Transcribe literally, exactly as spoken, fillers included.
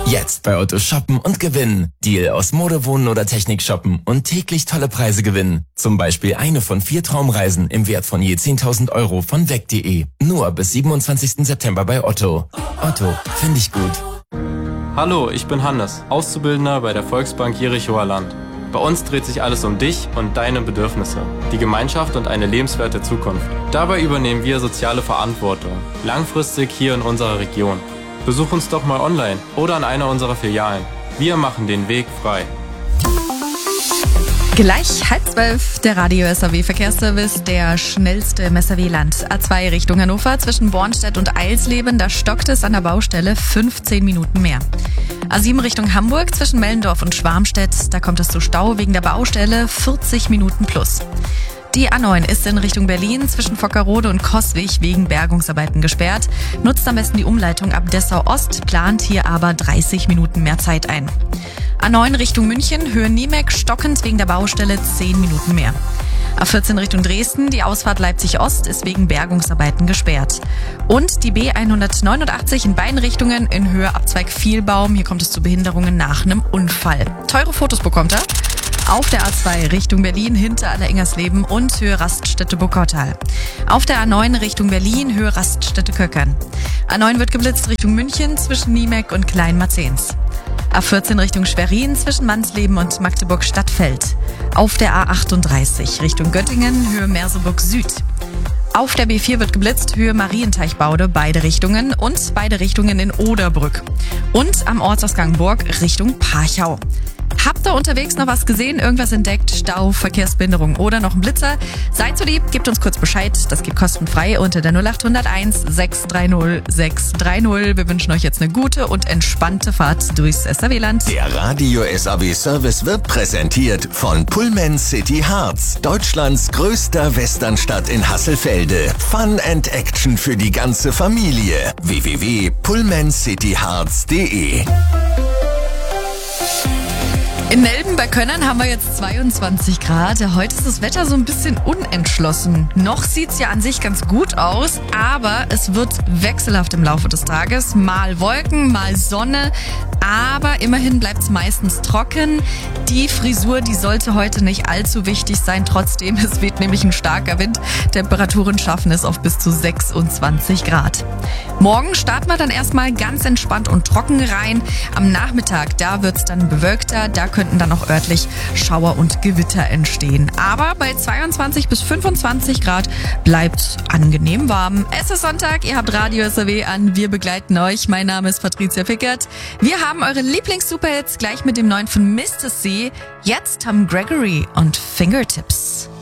Jetzt bei Otto shoppen und gewinnen. Deal aus Mode, Wohnen oder Technik shoppen und täglich tolle Preise gewinnen. Zum Beispiel eine von vier Traumreisen im Wert von je zehntausend Euro von weg punkt de. Nur bis siebenundzwanzigsten September bei Otto. Otto, finde ich gut. Hallo, ich bin Hannes, Auszubildender bei der Volksbank Jerichower Land. Bei uns dreht sich alles um dich und deine Bedürfnisse, die Gemeinschaft und eine lebenswerte Zukunft. Dabei übernehmen wir soziale Verantwortung, langfristig hier in unserer Region. Besuch uns doch mal online oder an einer unserer Filialen. Wir machen den Weg frei. Gleich halb zwölf, der Radio-S A W-Verkehrsservice, der schnellste im S A W-Land. A zwei Richtung Hannover zwischen Bornstedt und Eilsleben, da stockt es an der Baustelle fünfzehn Minuten mehr. A sieben Richtung Hamburg zwischen Mellendorf und Schwarmstedt, da kommt es zu Stau wegen der Baustelle, vierzig Minuten plus. Die A neun ist in Richtung Berlin zwischen Fockerode und Coswig wegen Bergungsarbeiten gesperrt. Nutzt am besten die Umleitung ab Dessau Ost, plant hier aber dreißig Minuten mehr Zeit ein. A neun Richtung München, Höhe Niemek, stockend wegen der Baustelle zehn Minuten mehr. A vierzehn Richtung Dresden, die Ausfahrt Leipzig Ost ist wegen Bergungsarbeiten gesperrt. Und die B hundertneunundachtzig in beiden Richtungen in Höhe Abzweig Vielbaum, hier kommt es zu Behinderungen nach einem Unfall. Teure Fotos bekommt er. Auf der A zwei Richtung Berlin hinter Alleringersleben und Höhe Raststätte Burgkautal. Auf der A neun Richtung Berlin Höhe Raststätte Köckern. A neun wird geblitzt Richtung München zwischen Niemek und Kleinmarzens. A vierzehn Richtung Schwerin zwischen Mannsleben und Magdeburg-Stadtfeld. Auf der A achtunddreißig Richtung Göttingen Höhe Merseburg Süd. Auf der B vier wird geblitzt Höhe Marienteichbaude, beide Richtungen und beide Richtungen in Oderbrück. Und am Ortsausgang Burg Richtung Parchau. Habt ihr unterwegs noch was gesehen, irgendwas entdeckt, Stau, Verkehrsbehinderung oder noch ein Blitzer? Seid so lieb, gebt uns kurz Bescheid. Das geht kostenfrei unter der null acht null eins sechs drei null sechs drei null. Wir wünschen euch jetzt eine gute und entspannte Fahrt durchs S A W-Land. Der Radio-S A W-Service wird präsentiert von Pullman City Harz, Deutschlands größter Westernstadt in Hasselfelde. Fun and Action für die ganze Familie. w w w punkt pullman city harz punkt de. In Nelben bei Könnern haben wir jetzt zweiundzwanzig Grad. Heute ist das Wetter so ein bisschen unentschlossen. Noch sieht's ja an sich ganz gut aus, aber es wird wechselhaft im Laufe des Tages. Mal Wolken, mal Sonne, aber immerhin bleibt's meistens trocken. Die Frisur, die sollte heute nicht allzu wichtig sein. Trotzdem, es weht nämlich ein starker Wind. Temperaturen schaffen es auf bis zu sechsundzwanzig Grad. Morgen starten wir dann erstmal ganz entspannt und trocken rein. Am Nachmittag, da wird's dann bewölkter. Da könnten dann auch örtlich Schauer und Gewitter entstehen. Aber bei zweiundzwanzig bis fünfundzwanzig Grad bleibt angenehm warm. Es ist Sonntag, ihr habt Radio S A W an, wir begleiten euch. Mein Name ist Patricia Fickert. Wir haben eure Lieblings-Superhits gleich mit dem neuen von Mister C. Jetzt haben Gregory und Fingertips.